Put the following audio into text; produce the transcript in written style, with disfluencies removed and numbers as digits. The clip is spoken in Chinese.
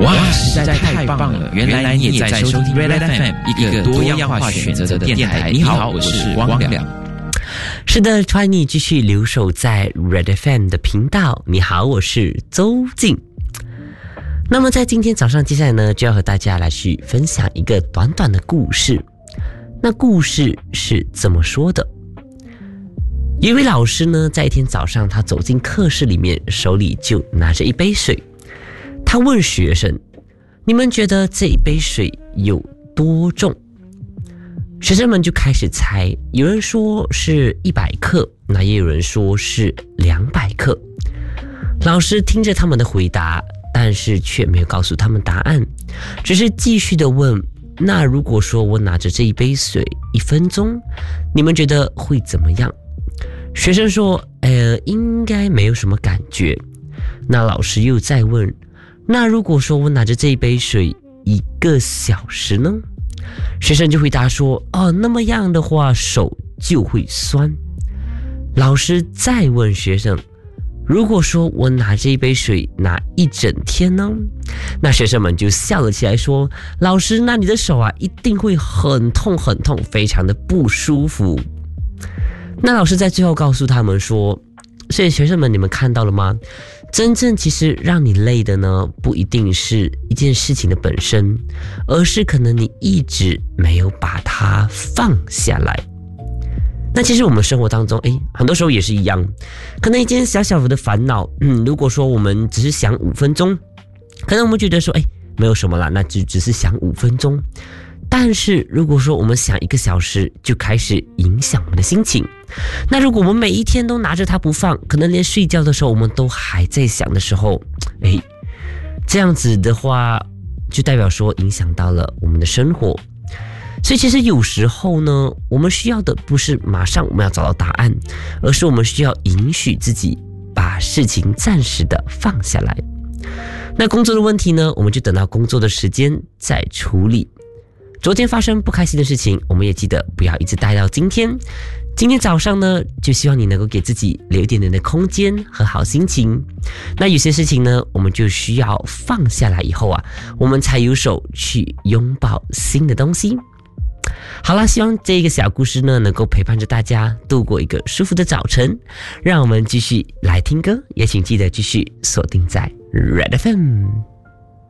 哇，实在太棒了！原来你也在收听 Red FM， 一个多样化选择的电台。你好，我是光良。 是的，欢迎你继续留守在 Red FM 的频道。你好，我是周静。那么在今天早上，接下来呢，就要和大家来去分享一个短短的故事。那故事是怎么说的？有一位老师呢，在一天早上，他走进课室里面，手里就拿着一杯水。他问学生：“你们觉得这一杯水有多重？”学生们就开始猜，有人说是100克，那也有人说是200克。老师听着他们的回答，但是却没有告诉他们答案，只是继续的问：“那如果说我拿着这一杯水1分钟，你们觉得会怎么样？”学生说：“应该没有什么感觉。”那老师又再问：“那如果说我拿着这一杯水1个小时呢？”学生就回答说：“那么样的话手就会酸。”老师再问学生：“如果说我拿这一杯水拿1整天呢？”那学生们就笑了起来说：“老师，那你的手啊一定会很痛很痛，非常的不舒服。”那老师在最后告诉他们说：“所以学生们，你们看到了吗？真正其实让你累的呢，不一定是一件事情的本身，而是可能你一直没有把它放下来。”那其实我们生活当中，很多时候也是一样，可能一件小小的烦恼，如果说我们只是想5分钟，可能我们觉得说，没有什么啦，那就只是想5分钟。但是如果说我们想1个小时，就开始影响我们的心情。那如果我们每一天都拿着它不放，可能连睡觉的时候我们都还在想的时候，这样子的话，就代表说影响到了我们的生活。所以其实有时候呢，我们需要的不是马上我们要找到答案，而是我们需要允许自己把事情暂时的放下来。那工作的问题呢，我们就等到工作的时间再处理。昨天发生不开心的事情，我们也记得不要一直带到今天。今天早上呢，就希望你能够给自己留一点点的空间和好心情。那有些事情呢，我们就需要放下来以后啊，我们才有手去拥抱新的东西。好了，希望这个小故事呢，能够陪伴着大家度过一个舒服的早晨。让我们继续来听歌，也请记得继续锁定在 Red FM。